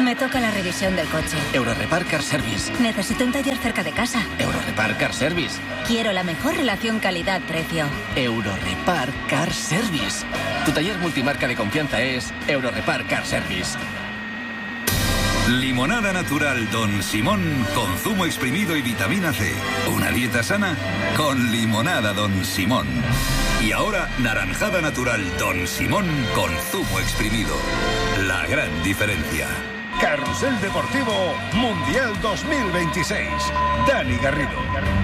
Me toca la revisión del coche. Eurorepar Car Service. Necesito un taller cerca de casa. Eurorepar Car Service. Quiero la mejor relación calidad-precio. Eurorepar Car Service. Tu taller multimarca de confianza es Eurorepar Car Service. Limonada natural Don Simón con zumo exprimido y vitamina C. Una dieta sana con limonada Don Simón. Y ahora naranjada natural Don Simón con zumo exprimido. La gran diferencia. Carrusel Deportivo Mundial 2026. Dani Garrido.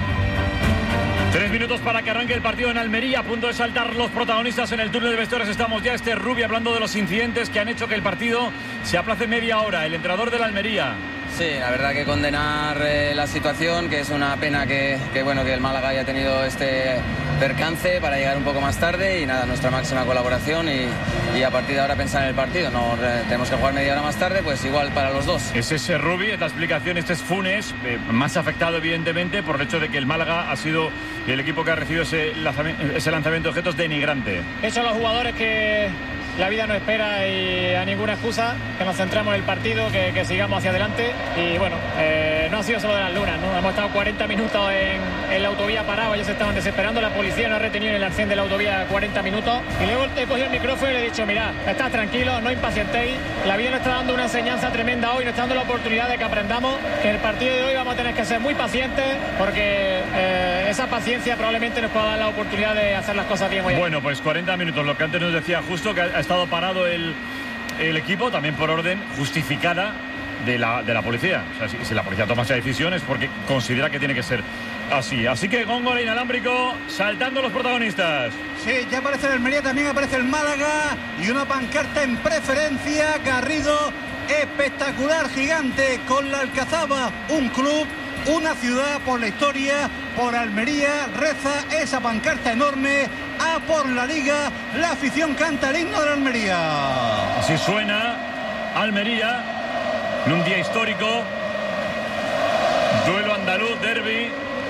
3 minutos para que arranque el partido en Almería. A punto de saltar los protagonistas en el túnel de vestuarios. Estamos ya Rubio hablando de los incidentes que han hecho que el partido se aplace media hora. El entrenador del Almería. Sí, la verdad que condenar la situación, que es una pena que el Málaga haya tenido este percance para llegar un poco más tarde y nada, nuestra máxima colaboración y a partir de ahora pensar en el partido. No tenemos que jugar media hora más tarde, pues igual para los dos. Ese Rubi, es la explicación. Este es Funes, más afectado evidentemente por el hecho de que el Málaga ha sido el equipo que ha recibido ese lanzamiento de objetos denigrante. Esos son los jugadores que la vida no espera y a ninguna excusa, que nos centremos en el partido, que sigamos hacia adelante y bueno, no ha sido solo de las lunas, ¿no? Hemos estado 40 minutos en la autovía parado, ellos se estaban desesperando, la policía nos ha retenido en el arcén de la autovía 40 minutos y luego he cogido el micrófono y le he dicho, mirad, estad tranquilos, no impacientéis, la vida nos está dando una enseñanza tremenda hoy, nos está dando la oportunidad de que aprendamos que en el partido de hoy vamos a tener que ser muy pacientes porque esa paciencia probablemente nos pueda dar la oportunidad de hacer las cosas bien hoy. Bueno, pues 40 minutos, lo que antes nos decía Justo, que ha estado parado el equipo, también por orden justificada de la policía. O sea, si la policía toma esa decisión es porque considera que tiene que ser así. Así que Góngora inalámbrico, saltando los protagonistas. Sí, ya aparece el Almería, también aparece el Málaga y una pancarta en preferencia. Garrido, espectacular, gigante, con la Alcazaba, un club, una ciudad, por la historia, por Almería, reza esa pancarta enorme, a por la Liga, la afición canta el himno de la Almería. Así suena Almería, en un día histórico, duelo andaluz, derbi.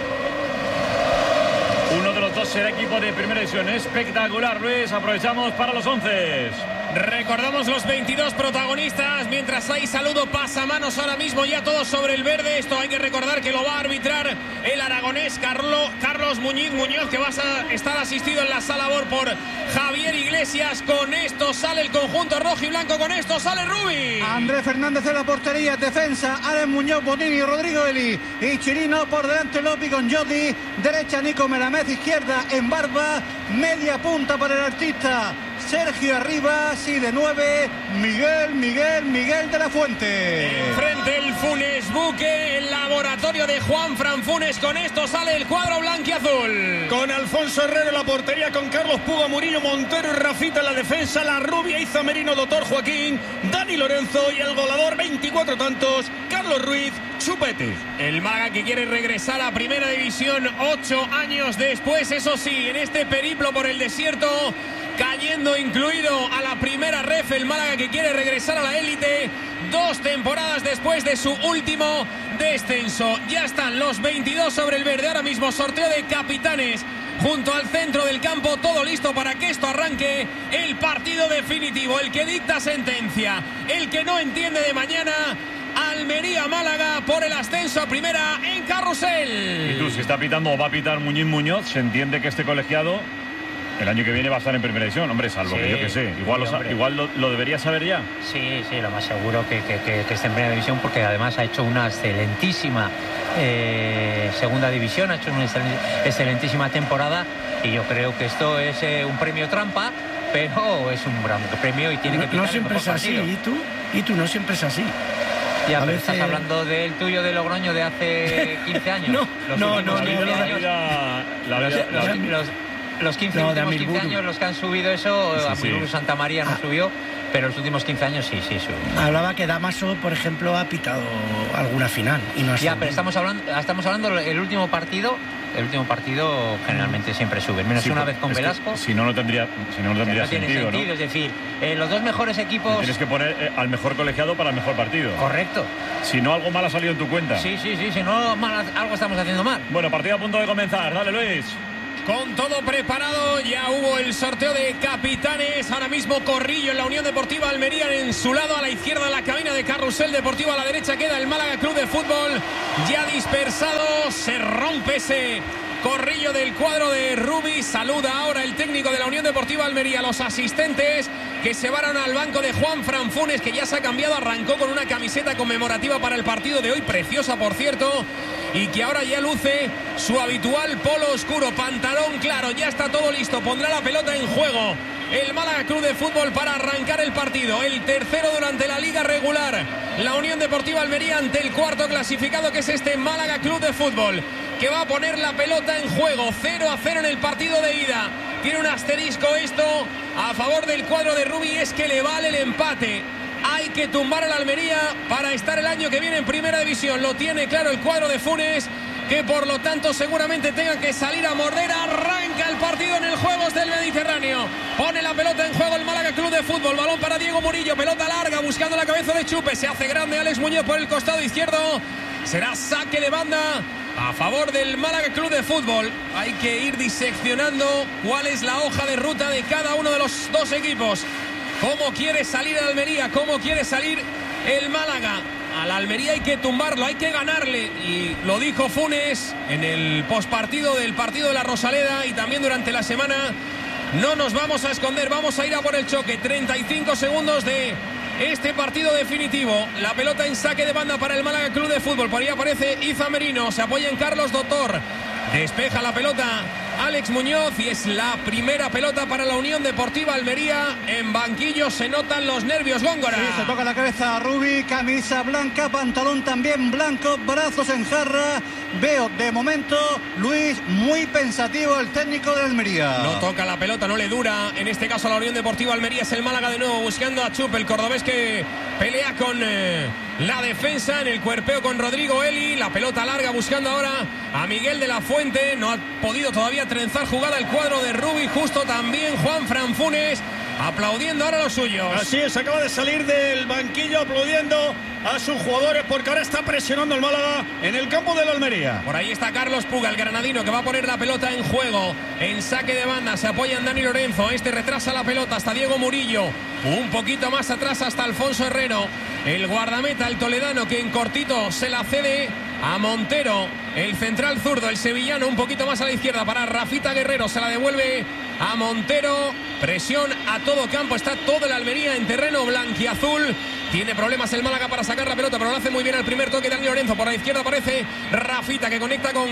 Uno de los dos será equipo de primera división. Espectacular, Luis, aprovechamos para los 11. Recordamos los 22 protagonistas. Mientras hay saludo pasamanos ahora mismo ya todos sobre el verde. Esto hay que recordar que lo va a arbitrar el aragonés Carlos Muñoz, que va a estar asistido en la sala BOR por Javier Iglesias. Con esto sale el conjunto rojo y blanco, con esto sale Rubi. Andrés Fernández en la portería, defensa Alex Muñoz, Botini, Rodrigo Eli y Chirino, por delante Lopi con Jordi, derecha Nico Meramez, izquierda en Barba, media punta para el artista Sergio Arribas y de 9 Miguel de la Fuente. Enfrente el Funes Buque, el laboratorio de Juan Fran Funes. Con esto sale el cuadro blanquiazul. Con Alfonso Herrero en la portería, con Carlos Puga, Murillo, Montero y Rafita en la defensa, la rubia Iza Merino, Doctor Joaquín, Dani Lorenzo y el goleador, 24 tantos, Carlos Ruiz Chupete. El Málaga que quiere regresar a Primera División 8 años después, eso sí, en este periplo por el desierto, cayendo incluido a la primera ref, el Málaga que quiere regresar a la élite 2 temporadas después de su último descenso. Ya están los 22 sobre el verde, ahora mismo sorteo de capitanes junto al centro del campo, todo listo para que esto arranque, el partido definitivo, el que dicta sentencia, el que no entiende de mañana. Almería-Málaga por el ascenso a primera en Carrusel. Y tú, si está pitando o va a pitar Muñoz, se entiende que este colegiado el año que viene va a estar en primera división, hombre, salvo que yo que sé. Igual lo debería saber ya. Sí, lo más seguro que esté en primera división, porque además ha hecho una excelentísima segunda división, ha hecho una excelentísima temporada y yo creo que esto es un premio trampa, pero es un gran premio y tiene que pitar. No siempre es así, ¿y tú? No siempre es así. Ya, pero estás hablando del tuyo de Logroño de hace 15 años. Los 15 años, los que han subido eso, Amilburu Santa María no subió, pero los últimos 15 años sí subió. Hablaba que Damaso, por ejemplo, ha pitado alguna final y no ha ya, pero estamos hablando el último partido generalmente siempre sube, menos una vez con Velasco. Si no tendría sentido, ¿no? Es decir, los dos mejores equipos. Tienes que poner al mejor colegiado para el mejor partido. Correcto. Si no, algo mal ha salido en tu cuenta. Sí, si no, algo estamos haciendo mal. Bueno, partido a punto de comenzar. Dale, Luis. con todo preparado. Ya hubo el sorteo de capitanes. Ahora mismo Corrillo en la Unión Deportiva Almería en su lado. A la izquierda la cabina de Carrusel Deportivo. A la derecha queda el Málaga Club de Fútbol. Ya dispersado. Se rompe ese Corrillo del cuadro de Rubi. Saluda ahora el técnico de la Unión Deportiva Almería. Los asistentes que se van al banco de Juan Fran Funes, que ya se ha cambiado. Arrancó con una camiseta conmemorativa para el partido de hoy. Preciosa, por cierto. Y que ahora ya luce su habitual polo oscuro, pantalón claro, ya está todo listo, pondrá la pelota en juego el Málaga Club de Fútbol para arrancar el partido, el tercero durante la liga regular, la Unión Deportiva Almería ante el cuarto clasificado, que es este Málaga Club de Fútbol, que va a poner la pelota en juego, 0-0 en el partido de ida. Tiene un asterisco esto a favor del cuadro de Rubi, es que le vale el empate. Hay que tumbar a la Almería para estar el año que viene en Primera División. Lo tiene claro el cuadro de Funes, que por lo tanto seguramente tenga que salir a morder. Arranca el partido en el Juegos del Mediterráneo. Pone la pelota en juego el Málaga Club de Fútbol. Balón para Diego Murillo. Pelota larga buscando la cabeza de Chupe. Se hace grande Alex Muñoz por el costado izquierdo. Será saque de banda a favor del Málaga Club de Fútbol. Hay que ir diseccionando cuál es la hoja de ruta de cada uno de los dos equipos. ¿Cómo quiere salir el Almería? ¿Cómo quiere salir el Málaga? A la Almería hay que tumbarlo, hay que ganarle. Y lo dijo Funes en el postpartido del partido de la Rosaleda y también durante la semana. No nos vamos a esconder, vamos a ir a por el choque. 35 segundos de este partido definitivo. La pelota en saque de banda para el Málaga Club de Fútbol. Por ahí aparece Iza Merino, se apoya en Carlos Doctor. Despeja la pelota Alex Muñoz y es la primera pelota para la Unión Deportiva Almería. En banquillo se notan los nervios, Góngora. Sí, se toca la cabeza a Rubi, camisa blanca, pantalón también blanco, brazos en jarra. Veo de momento, Luis, muy pensativo el técnico de Almería. No toca la pelota, no le dura. En este caso la Unión Deportiva Almería, es el Málaga de nuevo buscando a Chup, el cordobés que pelea con la defensa en el cuerpeo con Rodrigo Eli. La pelota larga buscando ahora a Miguel de la Fuente. No ha podido todavía trenzar jugada el cuadro de Rubi. Justo también Juan Fran Funes aplaudiendo ahora a los suyos. Así es, acaba de salir del banquillo aplaudiendo a sus jugadores porque ahora está presionando el Málaga en el campo de la Almería. Por ahí está Carlos Puga, el granadino, que va a poner la pelota en juego. En saque de banda se apoya en Dani Lorenzo. Este retrasa la pelota hasta Diego Murillo. Un poquito más atrás hasta Alfonso Herrero. El guardameta, el toledano, que en cortito se la cede a Montero. El central zurdo, el sevillano, un poquito más a la izquierda para Rafita Guerrero. Se la devuelve a Montero. Presión a todo campo. Está todo el Almería en terreno blanquiazul. Tiene problemas el Málaga para sacar la pelota, pero lo hace muy bien al primer toque de Dani Lorenzo. Por la izquierda aparece Rafita, que conecta con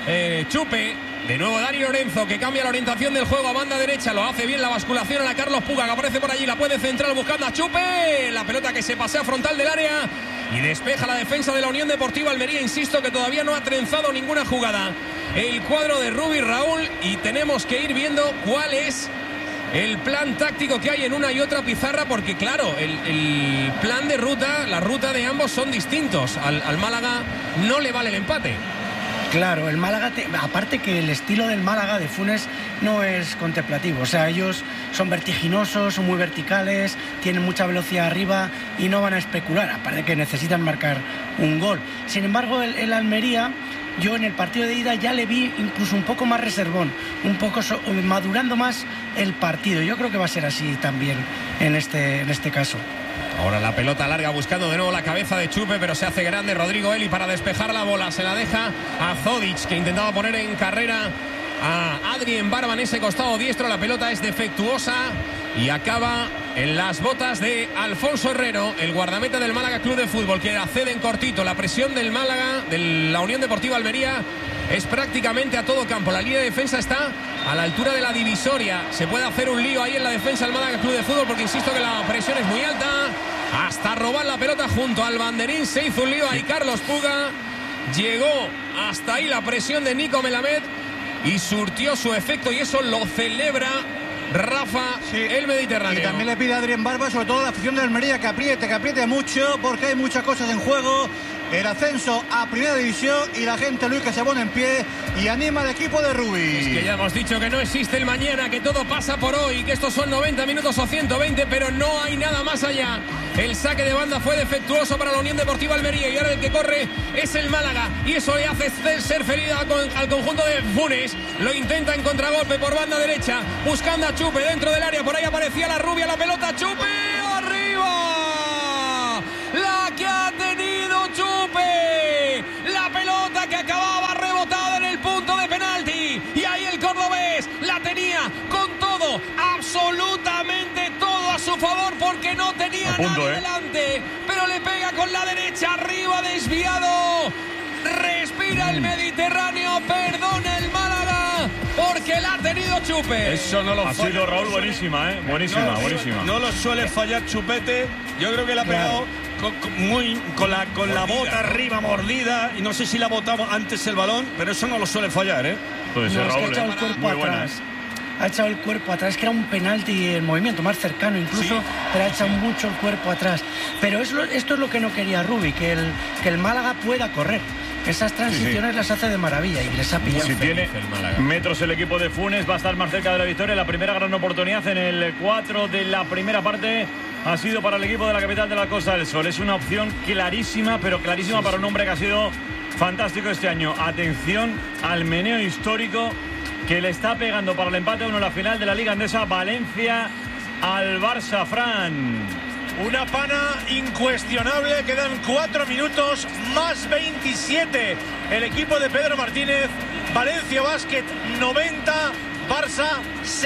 Chupe. De nuevo Dani Lorenzo, que cambia la orientación del juego a banda derecha. Lo hace bien la basculación a la Carlos Puga, que aparece por allí. La puede centrar buscando a Chupe. La pelota que se pasea frontal del área y despeja la defensa de la Unión Deportiva Almería. Insisto que todavía no ha trenzado ninguna jugada el cuadro de Rubi, Raúl, y tenemos que ir viendo cuál es el plan táctico que hay en una y otra pizarra, porque claro, el plan de ruta, la ruta de ambos son distintos. Al Málaga no le vale el empate. Claro, el Málaga, aparte que el estilo del Málaga de Funes no es contemplativo, o sea, ellos son vertiginosos, son muy verticales, tienen mucha velocidad arriba y no van a especular, aparte que necesitan marcar un gol. Sin embargo, el Almería, yo en el partido de ida ya le vi incluso un poco más reservón, un poco madurando más el partido. Yo creo que va a ser así también en este caso. Ahora la pelota larga buscando de nuevo la cabeza de Chupe, pero se hace grande Rodrigo Eli para despejar la bola. Se la deja a Zodic, que intentaba poner en carrera a Adri en Barba en ese costado diestro. La pelota es defectuosa y acaba en las botas de Alfonso Herrero, el guardameta del Málaga Club de Fútbol, que accede en cortito. La presión del Málaga, de la Unión Deportiva Almería, es prácticamente a todo campo. La línea de defensa está a la altura de la divisoria. Se puede hacer un lío ahí en la defensa del Málaga Club de Fútbol, porque insisto que la presión es muy alta. Hasta robar la pelota junto al banderín se hizo un lío ahí Carlos Puga. Llegó hasta ahí la presión de Nico Melamed y surtió su efecto, y eso lo celebra Rafa, sí, el Mediterráneo. Y también le pide a Adrián Barba, sobre todo a la afición de Almería, que apriete mucho, porque hay muchas cosas en juego. El ascenso a Primera División y la gente, Luis, que se pone en pie y anima al equipo de Rubi. Es que ya hemos dicho que no existe el mañana, que todo pasa por hoy, que estos son 90 minutos o 120, pero no hay nada más allá. El saque de banda fue defectuoso para la Unión Deportiva Almería y ahora el que corre es el Málaga y eso le hace ser feliz al conjunto de Funes. Lo intenta en contragolpe por banda derecha, buscando a Chupe dentro del área. Por ahí aparecía la rubia, la pelota. Chupe arriba. La que ha tenido Chupe. La pelota que acababa rebotada en el punto de penalti. Y ahí el cordobés la tenía con todo, absolutamente todo a su favor porque no tenía nadie delante. Pero le pega con la derecha arriba, desviado. Respira el Mediterráneo, perdona el Málaga porque la ha tenido Chupe. Eso no lo ha sido, Raúl, buenísima, buenísima, buenísima. No lo suele fallar Chupete. Yo creo que la ha pegado con la bota arriba mordida y no sé si la botamos antes el balón, pero eso no lo suele fallar, Puede ser, Raúl, ha echado el cuerpo atrás. Ha echado el cuerpo atrás, que era un penalti en movimiento más cercano incluso, pero ha echado mucho el cuerpo atrás. Pero esto es lo que no quería Rubi, que el Málaga pueda correr. Esas transiciones las hace de maravilla y les ha pillado. Si tiene metros el equipo de Funes, va a estar más cerca de la victoria. La primera gran oportunidad en el 4 de la primera parte ha sido para el equipo de la capital de la Costa del Sol. Es una opción clarísima, pero clarísima para un hombre que ha sido fantástico este año. Atención al meneo histórico que le está pegando para el empate 1 en la final de la Liga Andesa. Valencia al Barça, Fran. Una pana incuestionable, quedan 4 minutos más 27. El equipo de Pedro Martínez, Valencia Basket 90, Barça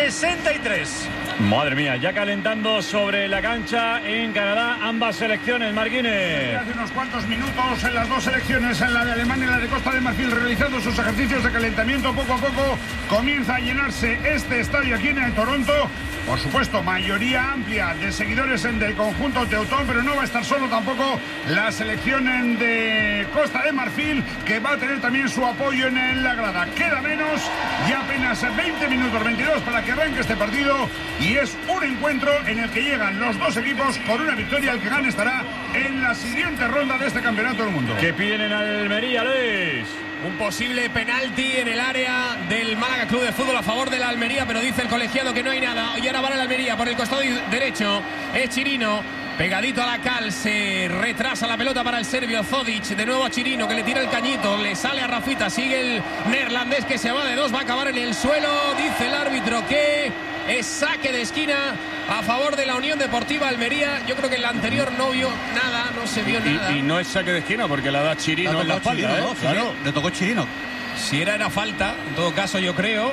63. Madre mía, ya calentando sobre la cancha en Canadá ambas selecciones, Marquines. Hace unos cuantos minutos en las dos selecciones, en la de Alemania y la de Costa de Marfil, realizando sus ejercicios de calentamiento. Poco a poco comienza a llenarse este estadio aquí en el Toronto. Por supuesto, mayoría amplia de seguidores del conjunto teutón, pero no va a estar solo tampoco la selección de Costa de Marfil, que va a tener también su apoyo en la grada. Queda menos, ya apenas 20 minutos, 22 para que arranque este partido, y es un encuentro en el que llegan los dos equipos con una victoria. El que gane estará en la siguiente ronda de este campeonato del mundo. ¿Qué piden en Almería, Luis? Un posible penalti en el área del Málaga Club de Fútbol a favor de la Almería, pero dice el colegiado que no hay nada. Y ahora va la Almería por el costado derecho. Es Chirino, pegadito a la cal, se retrasa la pelota para el serbio Zodic. De nuevo a Chirino, que le tira el cañito, le sale a Rafita, sigue el neerlandés que se va de dos, va a acabar en el suelo. Dice el árbitro que es saque de esquina a favor de la Unión Deportiva Almería. Yo creo que el anterior no vio nada, no se vio nada. Y no es saque de esquina porque la da Chirino en la espalda, Chirino, claro, le tocó Chirino. Si era falta, en todo caso yo creo.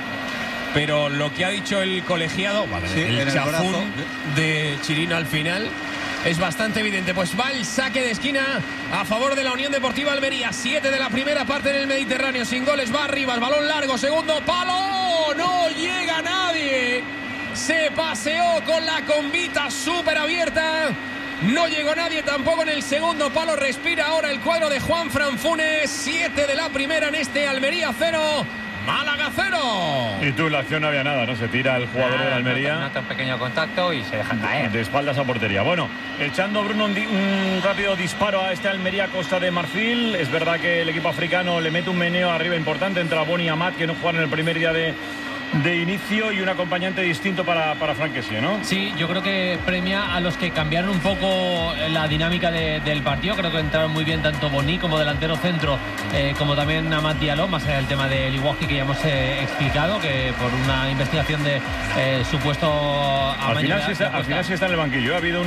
Pero lo que ha dicho el colegiado, el chafún de Chirino al final, es bastante evidente. Pues va el saque de esquina a favor de la Unión Deportiva Almería. 7 de la primera parte en el Mediterráneo, sin goles, va arriba, el balón largo, segundo palo, no llega nadie. Se paseó con la combita súper abierta. No llegó nadie tampoco en el segundo palo. Respira ahora el cuadro de Juanfran Funes. 7 de la primera en este Almería 0, Málaga 0. Y tú en la acción no había nada, ¿no? Se tira el jugador de la Almería. Nota un pequeño contacto y se deja caer. De espaldas a portería. Bueno, echando Bruno un rápido disparo a este Almería Costa de Marfil. Es verdad que el equipo africano le mete un meneo arriba importante entre Aboni y Amat, que no jugaron el primer día de inicio, y un acompañante distinto para Frank Kessie, ¿no? Sí, yo creo que premia a los que cambiaron un poco la dinámica del partido. Creo que entraron muy bien tanto Boni como delantero centro, como también Amad Diallo, más allá del tema de Liwaski que ya hemos explicado, que por una investigación de supuesto al final sí está en el banquillo. Ha habido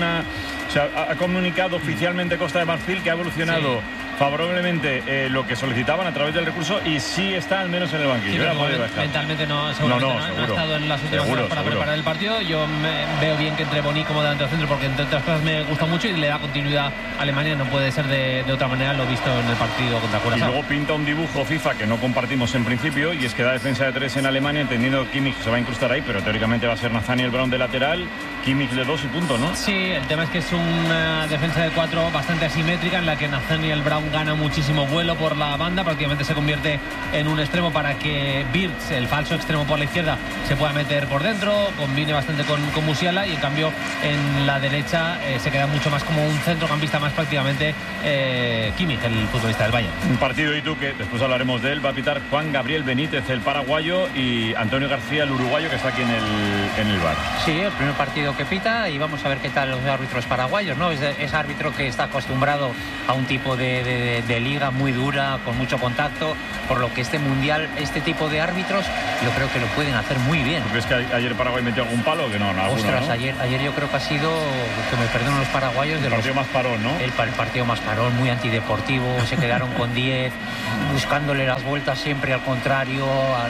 ha comunicado oficialmente Costa de Marfil que ha evolucionado favorablemente lo que solicitaban a través del recurso, y sí está al menos en el banquillo. Mentalmente no ha estado en las últimas horas para preparar el partido. Yo veo bien que entre Boni como delantero centro, porque entre otras cosas me gusta mucho y le da continuidad a Alemania. No puede ser de otra manera, lo visto en el partido contra Curazao. Y luego pinta un dibujo FIFA que no compartimos en principio, y es que da defensa de 3 en Alemania, entendiendo que Kimmich se va a incrustar ahí, pero teóricamente va a ser Nathaniel Brown de lateral, Kimmich de 2 y punto, ¿no? Sí, el tema es que es una defensa de 4 bastante asimétrica, en la que Nathaniel Brown balón gana muchísimo vuelo por la banda, prácticamente se convierte en un extremo para que Wirtz, el falso extremo por la izquierda, se pueda meter por dentro, combine bastante con Musiala, y en cambio en la derecha se queda mucho más como un centrocampista más prácticamente Kimmich, el futbolista del Bayern. Un partido, y tú, que después hablaremos de él, va a pitar Juan Gabriel Benítez, el paraguayo, y Antonio García, el uruguayo, que está aquí en el bar. Sí, el primer partido que pita, y vamos a ver qué tal los árbitros paraguayos, ¿no? Es árbitro que está acostumbrado a un tipo de liga muy dura, con mucho contacto, por lo que este mundial, este tipo de árbitros, yo creo que lo pueden hacer muy bien. ¿Tú crees que ayer Paraguay metió algún palo? Que no, ostras, ¿no? Ayer yo creo que ha sido, que me perdonen los paraguayos, el partido más parón, ¿no? El partido más parón, muy antideportivo, se quedaron con 10, buscándole las vueltas siempre al contrario,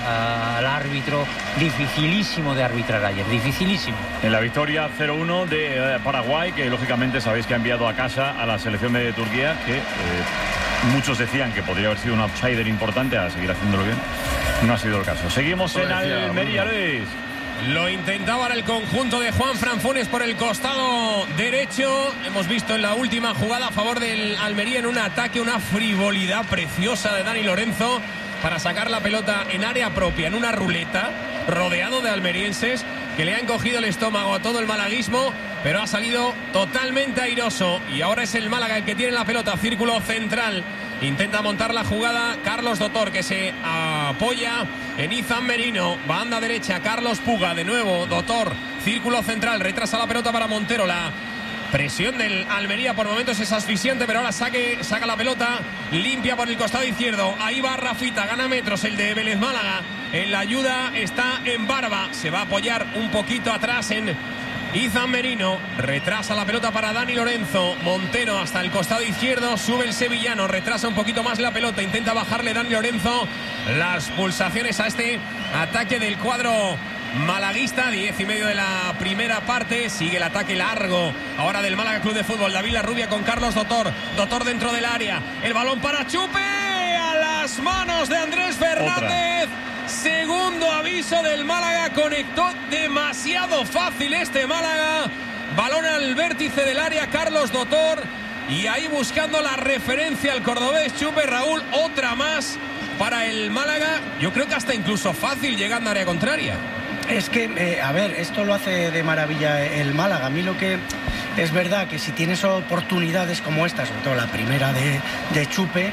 al árbitro. Dificilísimo de arbitrar ayer, dificilísimo. En la victoria 0-1 de Paraguay, que lógicamente sabéis que ha enviado a casa a la selección de Turquía, que muchos decían que podría haber sido un outsider importante a seguir haciéndolo bien. No ha sido el caso. Seguimos en Almería, Luis. Lo intentaba ahora el conjunto de Juanfran Funes por el costado derecho. Hemos visto en la última jugada a favor del Almería en un ataque, una frivolidad preciosa de Dani Lorenzo para sacar la pelota en área propia, en una ruleta, rodeado de almerienses que le han cogido el estómago a todo el malaguismo, pero ha salido totalmente airoso. Y ahora es el Málaga el que tiene la pelota, círculo central. Intenta montar la jugada Carlos Dotor, que se apoya en Izan Merino. Banda derecha, Carlos Puga, de nuevo Dotor, círculo central, retrasa la pelota para Montero. La presión del Almería por momentos es asfixiante, pero ahora saca la pelota limpia por el costado izquierdo. Ahí va Rafita, gana metros el de Vélez Málaga. En la ayuda está en Barba, se va a apoyar un poquito atrás en Izan Merino, retrasa la pelota para Dani Lorenzo. Montero hasta el costado izquierdo, sube el sevillano, retrasa un poquito más la pelota, intenta bajarle Dani Lorenzo. Las pulsaciones a este ataque del cuadro malaguista, 10:30 de la primera parte. Sigue el ataque largo ahora del Málaga Club de Fútbol. David Larrubia con Carlos Dotor. Dotor dentro del área, el balón para Chupe, a las manos de Andrés Fernández. Segundo aviso del Málaga, conectó demasiado fácil este Málaga. Balón al vértice del área, Carlos Dotor, y ahí buscando la referencia al cordobés Chupe. Raúl, otra más para el Málaga, yo creo que hasta incluso fácil llegando a área contraria. Es que, a ver, esto lo hace de maravilla el Málaga. A mí lo que es verdad que si tienes oportunidades como esta, sobre todo la primera de Chupe,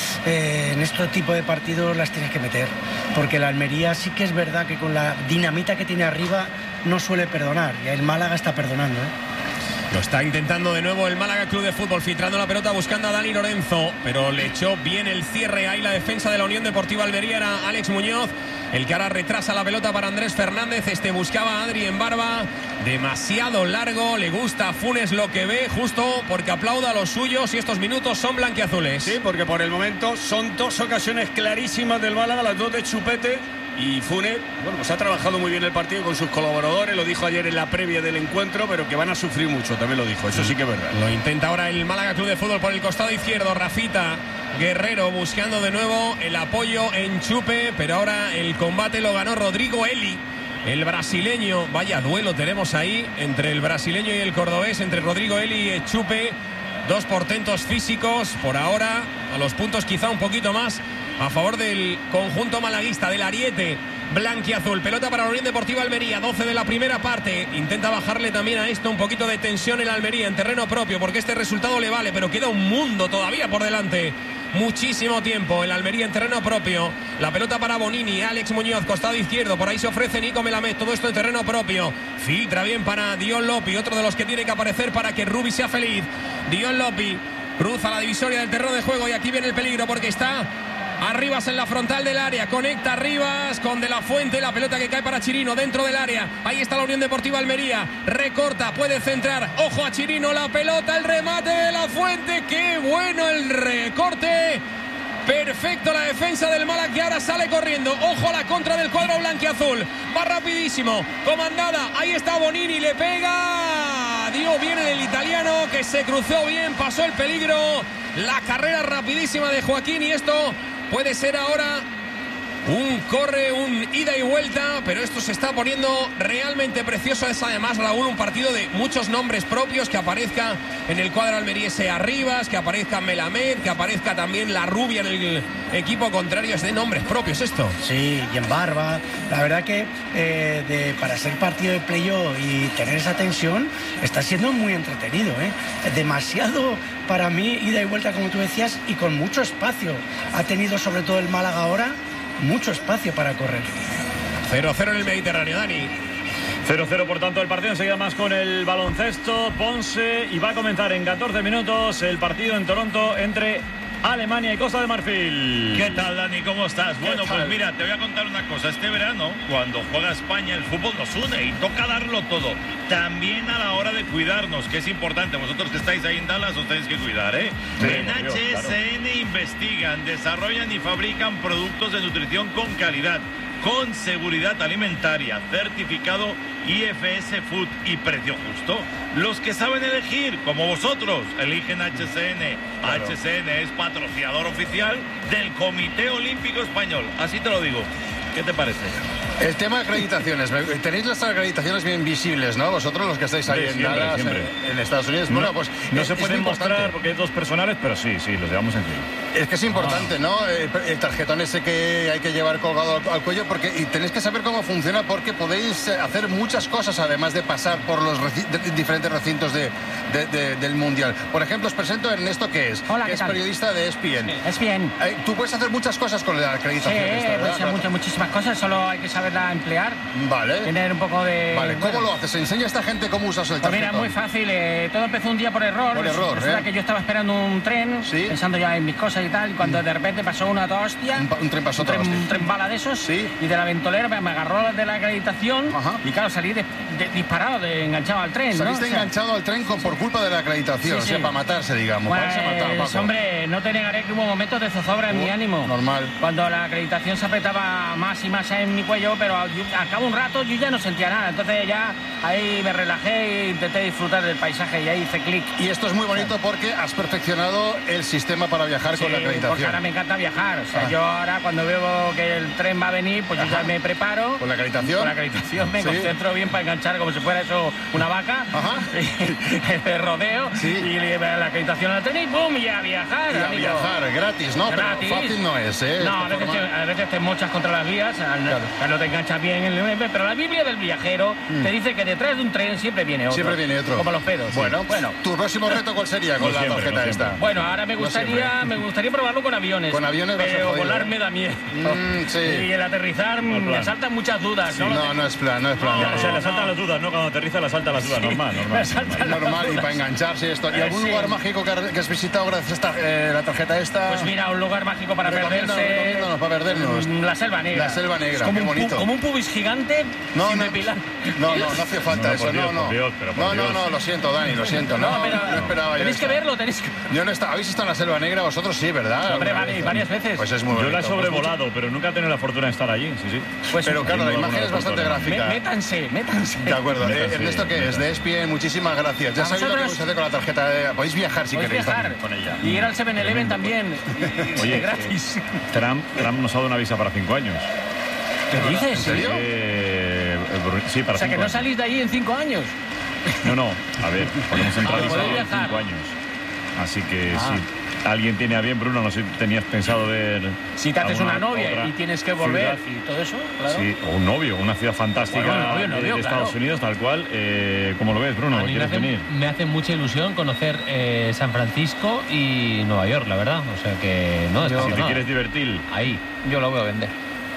en este tipo de partidos las tienes que meter. Porque la Almería sí que es verdad que con la dinamita que tiene arriba no suele perdonar. Y el Málaga está perdonando, Lo está intentando de nuevo el Málaga Club de Fútbol, filtrando la pelota, buscando a Dani Lorenzo, pero le echó bien el cierre ahí la defensa de la Unión Deportiva Almería. Era Alex Muñoz el que ahora retrasa la pelota para Andrés Fernández. Buscaba a Adri en Barba, demasiado largo. Le gusta a Funes lo que ve, justo porque aplauda a los suyos, y estos minutos son blanquiazules. Sí, porque por el momento son dos ocasiones clarísimas del Málaga, las dos de Chupete. Y Funes, bueno, pues ha trabajado muy bien el partido con sus colaboradores, lo dijo ayer en la previa del encuentro, pero que van a sufrir mucho, también lo dijo, eso sí que es verdad. Lo intenta ahora el Málaga Club de Fútbol por el costado izquierdo, Rafita Guerrero buscando de nuevo el apoyo en Chupe, pero ahora el combate lo ganó Rodrigo Eli, el brasileño. Vaya duelo tenemos ahí entre el brasileño y el cordobés, entre Rodrigo Eli y Chupe, dos portentos físicos. Por ahora, a los puntos quizá un poquito más a favor del conjunto malaguista, del ariete blanquiazul. Pelota para la Unión Deportiva Almería, 12 de la primera parte. Intenta bajarle también a esto un poquito de tensión en Almería, en terreno propio, porque este resultado le vale, pero queda un mundo todavía por delante. Muchísimo tiempo el Almería en terreno propio. La pelota para Bonini, Alex Muñoz, costado izquierdo. Por ahí se ofrece Nico Melamed, todo esto en terreno propio. Filtra bien para Dion Lopi, otro de los que tiene que aparecer para que Rubi sea feliz. Dion Lopi cruza la divisoria del terreno de juego, y aquí viene el peligro porque está Arribas en la frontal del área, conecta Arribas con De la Fuente, la pelota que cae para Chirino dentro del área. Ahí está la Unión Deportiva Almería, recorta, puede centrar, ojo a Chirino, la pelota, el remate de De la Fuente, qué bueno el recorte. Perfecto la defensa del Málaga, que ahora sale corriendo. Ojo a la contra del cuadro blanquiazul. Va rapidísimo, comandada. Ahí está Bonini, le pega. Dio bien el italiano, que se cruzó bien, pasó el peligro. La carrera rapidísima de Joaquín, y esto puede ser ahora Un corre, un ida y vuelta, pero esto se está poniendo realmente precioso. Es además, Raúl, un partido de muchos nombres propios, que aparezca en el cuadro almeriense Arribas, que aparezca Melamed, que aparezca también la Rubia en el equipo contrario. Es de nombres propios esto. Sí, y en Barba. La verdad que para ser partido de playoff y tener esa tensión, está siendo muy entretenido, ¿eh? Demasiado para mí, ida y vuelta, como tú decías, y con mucho espacio. Ha tenido sobre todo el Málaga ahora mucho espacio para correr. 0-0 en el Mediterráneo, Dani. 0-0, por tanto, el partido. Enseguida más con el baloncesto. Ponce, y va a comenzar en 14 minutos el partido en Toronto entre Alemania y Costa de Marfil. ¿Qué tal, Dani? ¿Cómo estás? Bueno, pues mira, te voy a contar una cosa. Este verano, cuando juega España, el fútbol nos une y toca darlo todo. También a la hora de cuidarnos, que es importante. Vosotros que estáis ahí en Dallas os tenéis que cuidar, ¿eh? Sí, en HSN investigan, desarrollan y fabrican productos de nutrición con calidad, con seguridad alimentaria, certificado IFS Food y precio justo. Los que saben elegir, como vosotros, eligen HSN. Claro. HSN es patrocinador oficial del Comité Olímpico Español. Así te lo digo. ¿Qué te parece? El tema de acreditaciones. Tenéis las acreditaciones bien visibles, ¿no? Vosotros, los que estáis ahí en Dallas, en Estados Unidos. No, bueno, pues no se pueden mostrar porque hay dos personales, pero sí, los llevamos encima. Es que es importante, ¿no? El tarjetón ese que hay que llevar colgado al cuello, porque y tenéis que saber cómo funciona, porque podéis hacer muchas cosas además de pasar por los diferentes recintos del Mundial. Por ejemplo, os presento a Ernesto, que es periodista de ESPN. ESPN. Tú puedes hacer muchas cosas con la acreditación. Sí, puedes hacer muchísimas cosas, solo hay que saberla emplear. Vale. Tener un poco de... Vale, ¿cómo lo haces? Enseña a esta gente cómo usas el tarjetón. Pues mira, muy fácil. Todo empezó un día por error. Resulta que yo estaba esperando un tren, pensando ya en mis cosas y tal, y cuando de repente pasó una toda hostia. Un tren pasó toda hostia. Un tren bala de esos. Y de la ventolera me agarró de la acreditación. Y claro, salí disparado, enganchado al tren. Saliste enganchado al tren por culpa de la acreditación, o sea, para matarse, digamos. Pues, hombre, no te negaré que hubo momentos de zozobra en mi ánimo. Normal. Cuando la acreditación se apretaba más y más en mi cuello, pero al cabo de un rato yo ya no sentía nada. Entonces ya ahí me relajé e intenté disfrutar del paisaje y ahí hice clic. Y esto es muy bonito porque has perfeccionado el sistema para viajar con la acreditación. Porque ahora me encanta viajar. O sea, yo ahora cuando veo que el tren va a venir, pues yo ya me preparo. ¿Con la acreditación? Con la acreditación me concentro bien para enganchar como si fuera eso una vaca. De rodeo. Y la acreditación al tren y ¡pum! Y a viajar. Y a viajar, gratis, ¿no? Gratis. Pero fácil no es, ¿eh? No, a veces te mochas contra las vías, no te enganchas bien en el... Pero la Biblia del viajero te dice que detrás de un tren siempre viene otro. Siempre viene otro. Como los pedos. Bueno, ¿tu próximo reto cuál sería con la tarjeta esta? Bueno, ahora me gustaría probarlo con aviones. Con aviones pero volar me da miedo. Y el aterrizar me asaltan muchas dudas. No es plan. O sea, le asaltan las dudas, ¿no? Cuando aterriza le asaltan las dudas. Normal, y para engancharse esto. ¿Y algún lugar mágico que has visitado gracias a la tarjeta esta? Pues mira, un lugar mágico para perderse. Para perdernos. La Selva Negra. La Selva Negra, como qué bonito. Como un pubis gigante sin depilar. No hace falta eso, no, lo siento, Dani, lo siento. No esperaba yo. Tenéis que verlo, tenéis que... Yo no estaba. ¿Habéis estado en la Selva Negra? Vosotros sí, ¿verdad? Hombre, varias veces. Pues es muy bonito. Yo la he sobrevolado, pero nunca he tenido la fortuna de estar allí, sí. Pero claro, la imagen es bastante gráfica. Métanse. De acuerdo. Ernesto, ¿qué es? De ESPN, muchísimas gracias. Ya sabéis lo que podéis hacer con la tarjeta. Podéis viajar si queréis con ella. Y ir al 7-Eleven también. Oye, gratis. Trump nos ha dado una visa para 5 años. ¿Qué dices? ¿En serio? Sí, para 5 años. O sea, que no salís de allí en 5 años. No. A ver, podemos entrar en 5 años. Así que si alguien tiene a bien, Bruno, no sé si tenías pensado ver... Si te haces una novia y tienes que volver y todo eso, claro. Sí, o un novio, una ciudad fantástica de Estados Unidos, tal cual. ¿Cómo lo ves, Bruno? ¿Quieres venir? Me hace mucha ilusión conocer San Francisco y Nueva York, la verdad. O sea que no. Si te quieres divertir. Ahí, yo lo voy a vender.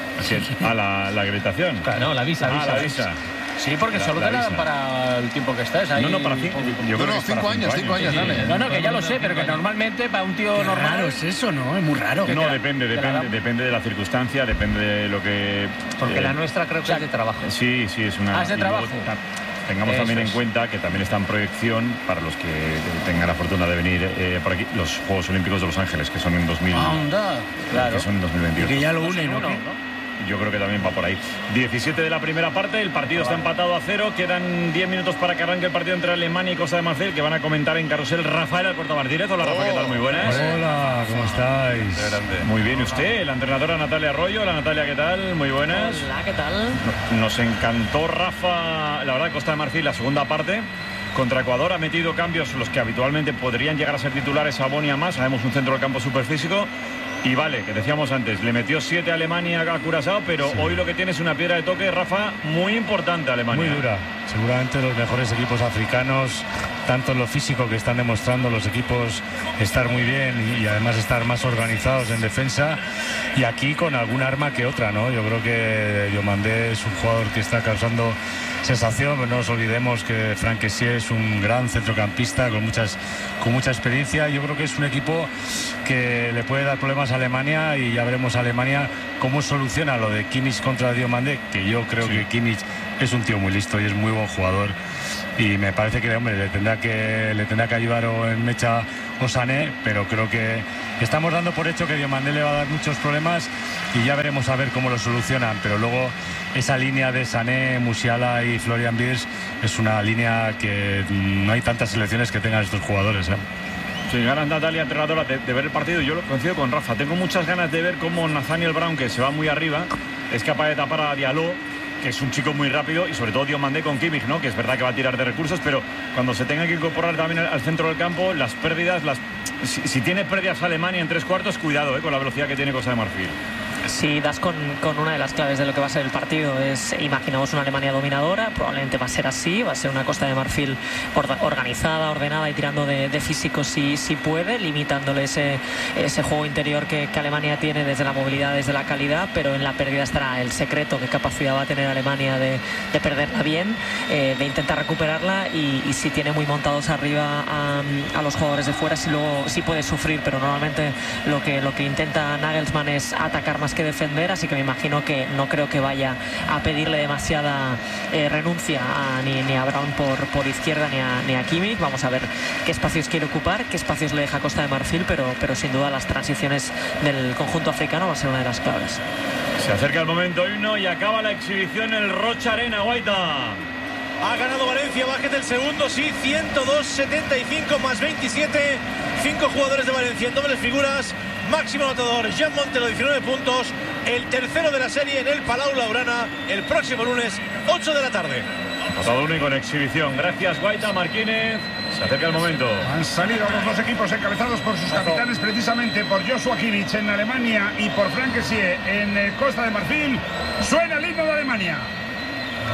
La acreditación. No, la visa. La visa. Sí, porque solo te la dan para el tiempo que estés ahí. No, para 5 años. 5 años, dale. No, que ya lo sé, pero que normalmente para un tío normal... Claro, es eso, ¿no? Es muy raro. No, depende de la circunstancia, depende de lo que... Porque la nuestra creo que es de trabajo. Sí, es una... ¿Es de trabajo? Tengamos también en cuenta que también está en proyección, para los que tengan la fortuna de venir por aquí, los Juegos Olímpicos de Los Ángeles, que son en 2000... Claro. Que son en 2022. Y que ya lo unen, ¿no? yo creo que también va por ahí. 17 de la primera parte, el partido está empatado a 0, quedan 10 minutos para que arranque el partido entre Alemania y Costa de Marfil, que van a comentar en carrusel Rafael Alcorta Martínez. Hola Rafa, ¿qué tal? Muy buenas. Hola, ¿cómo estáis? Muy bien, ¿y usted? La entrenadora Natalia Arroyo. Hola Natalia, ¿qué tal? Muy buenas. Hola, ¿qué tal? Nos encantó Rafa, la verdad, Costa de Marfil, la segunda parte. Contra Ecuador ha metido cambios los que habitualmente podrían llegar a ser titulares a Boni, a más. Sabemos un centro del campo súper físico. Y vale, que decíamos antes, le metió 7 a Alemania a Curazao, pero hoy lo que tiene es una piedra de toque, Rafa, muy importante Alemania. Muy dura. Seguramente los mejores equipos africanos, tanto en lo físico que están demostrando los equipos estar muy bien y además estar más organizados en defensa, y aquí con algún arma que otra, ¿no? Yo creo que Diomandé es un jugador que está causando sensación, pero no nos olvidemos que Franck Kessié es un gran centrocampista con mucha experiencia. Yo creo que es un equipo que le puede dar problemas a Alemania, y ya veremos a Alemania cómo soluciona lo de Kimmich contra Diomandé, que yo creo que Kimmich es un tío muy listo y es muy buen jugador, y me parece que, hombre, le tendrá que ayudar o en Mecha o Sané, pero creo que estamos dando por hecho que Diomandé le va a dar muchos problemas, y ya veremos a ver cómo lo solucionan. Pero luego esa línea de Sané, Musiala y Florian Wirtz es una línea que no hay tantas selecciones que tengan estos jugadores, ¿eh? Sí, ganas Natalia, entrenadora, de ver el partido. Yo lo coincido con Rafa, tengo muchas ganas de ver cómo Nathaniel Brown, que se va muy arriba, es capaz de tapar a Diallo, que es un chico muy rápido, y sobre todo Diomandé con Kimmich, ¿no? Que es verdad que va a tirar de recursos, pero cuando se tenga que incorporar también al centro del campo, las pérdidas, si tiene pérdidas Alemania en 3/4, cuidado con la velocidad que tiene Costa de Marfil. Sí, das con una de las claves de lo que va a ser el partido. Imaginamos una Alemania dominadora, probablemente va a ser así, va a ser una Costa de Marfil organizada, ordenada y tirando de físico si puede, limitándole ese juego interior que Alemania tiene desde la movilidad, desde la calidad, pero en la pérdida estará el secreto, qué capacidad va a tener Alemania de perderla bien, de intentar recuperarla, y si tiene muy montados arriba a los jugadores de fuera, si luego sí puede sufrir, pero normalmente lo que intenta Nagelsmann es atacar más que defender, así que me imagino que no creo que vaya a pedirle demasiada renuncia ni a Brown por izquierda ni a Kimmich. Vamos a ver qué espacios quiere ocupar, qué espacios le deja Costa de Marfil, pero sin duda las transiciones del conjunto africano va a ser una de las claves. Se acerca el momento himno y acaba la exhibición en el Rocha Arena. Guaita. Ha ganado Valencia Basket el segundo, sí, 102-75 más 27. 5 jugadores de Valencia en dobles figuras. Máximo anotador, Jean Montero, 19 puntos. El tercero de la serie en el Palau Blaugrana el próximo lunes, 8 de la tarde. Pasado único en exhibición. Gracias, Guaita Martínez. Se acerca el momento. Han salido los dos equipos encabezados por sus capitanes, precisamente por Joshua Kimmich en Alemania y por Franck Kessié en Costa de Marfil. Suena el himno de Alemania.